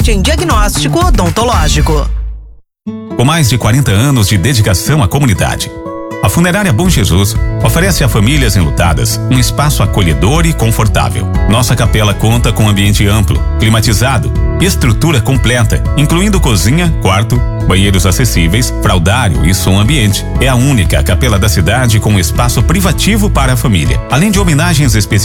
especialidade em diagnóstico odontológico. Com mais de 40 anos de dedicação à comunidade, a Funerária Bom Jesus oferece a famílias enlutadas um espaço acolhedor e confortável. Nossa capela conta com ambiente amplo, climatizado e estrutura completa, incluindo cozinha, quarto, banheiros acessíveis, fraldário e som ambiente. É a única capela da cidade com espaço privativo para a família, além de homenagens especiais